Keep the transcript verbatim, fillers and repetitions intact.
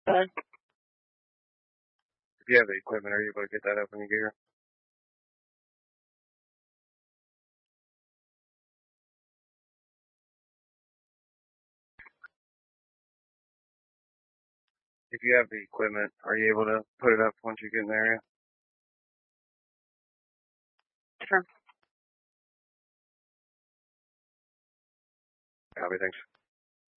Uh, If you have the equipment, are you able to get that up when you get here? If you have the equipment, are you able to put it up once you get in the area? sure. Copy, thanks.